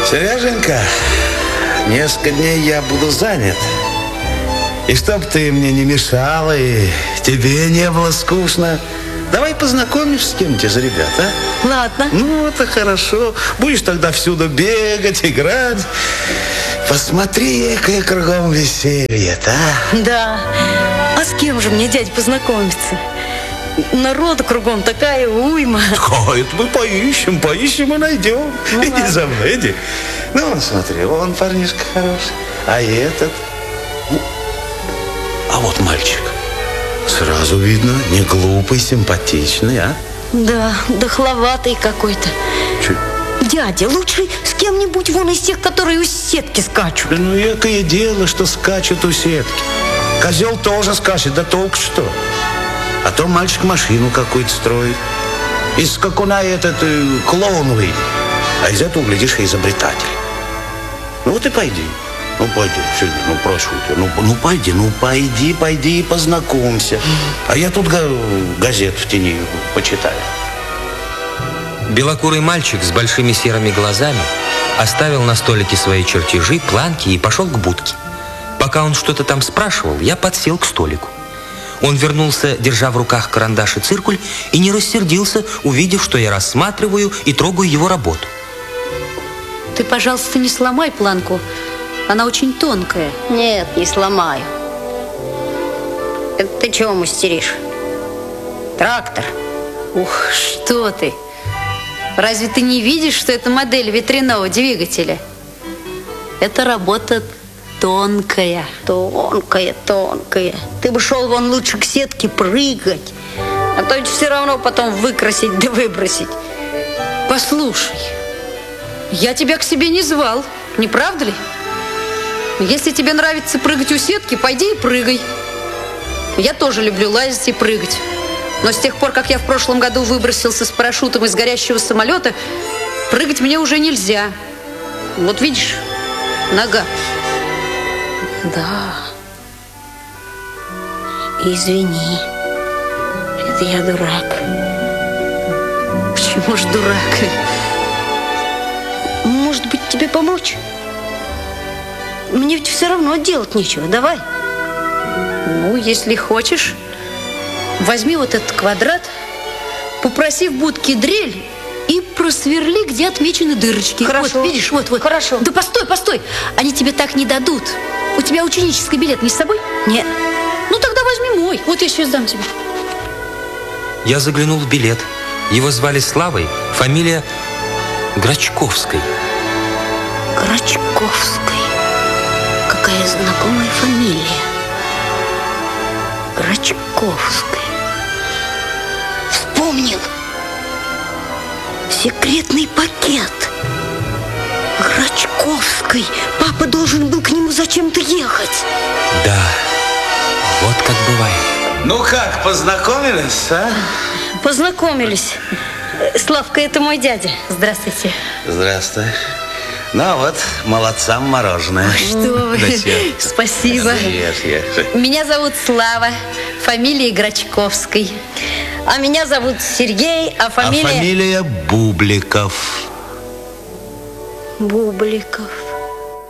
Сереженька, несколько дней я буду занят. И чтоб ты мне не мешала, и тебе не было скучно, давай познакомишь с кем-нибудь из ребят, а? Ладно. Ну, это хорошо. Будешь тогда всюду бегать, играть. Посмотри, какое кругом веселье-то, а? Да. А с кем же мне, дядь, познакомиться? Народу кругом такая уйма. Это мы поищем и найдем. Ну, иди ладно. за мной, иди. Ну, вон, смотри, вон парнишка хороший. А этот? Ну, а вот мальчик. Сразу видно, не глупый, симпатичный, а? Да, дохловатый какой-то. Чуть. Дядя, лучше с кем-нибудь вон из тех, которые у сетки скачут. Да ну, экое дело, что скачут у сетки. Козел тоже скачет, да толк что? А то мальчик машину какую-то строит. Из скакуна этот клоун выйдет. А из этого, глядишь, и изобретатель. Ну вот и пойди. Ну пойди, Сергей, ну прошу тебя. Пойди и познакомься. А я тут газет в тени почитаю. Белокурый мальчик с большими серыми глазами оставил на столике свои чертежи, планки и пошел к будке. Пока он что-то там спрашивал, я подсел к столику. Он вернулся, держа в руках карандаш и циркуль, и не рассердился, увидев, что я рассматриваю и трогаю его работу. Ты, пожалуйста, не сломай планку. Она очень тонкая. Нет, не сломаю. Это ты чего мастеришь? Трактор. Ух, что ты! Разве ты не видишь, что это модель ветряного двигателя? Это работа тонкая. Тонкая. Ты бы шел вон лучше к сетке прыгать. А то ведь все равно потом выкрасить да выбросить. Послушай, я тебя к себе не звал, не правда ли? Если тебе нравится прыгать у сетки, пойди и прыгай. Я тоже люблю лазить и прыгать. Но с тех пор, как я в прошлом году выбросился с парашютом из горящего самолета, прыгать мне уже нельзя. Вот видишь, нога. Да. Извини. Это я дурак. Почему ж дурак? Может быть, тебе помочь? Мне ведь все равно делать нечего. Давай. Ну, если хочешь, возьми вот этот квадрат, попроси в будке дрель и просверли, где отмечены дырочки. Хорошо. Вот, видишь, вот. Хорошо. Да постой. Они тебе так не дадут. У тебя ученический билет не с собой? Нет. Ну, тогда возьми мой. Вот я сейчас дам тебе. Я заглянул в билет. Его звали Славой, фамилия Грачковской. Грачковской. Какая знакомая фамилия. Грачковской. Вспомнил. Секретный пакет. Грачковской. Папа должен был к нему зачем-то ехать. Да, вот как бывает. Ну как, познакомились, а? Познакомились. Славка, это мой дядя. Здравствуйте. Здравствуй. Ну вот, молодцам мороженое. Что вы. Да съешь. Спасибо. Съешь. Меня зовут Слава, фамилия Грачковской. А меня зовут Сергей, а фамилия... А фамилия Бубликов. Бубликов.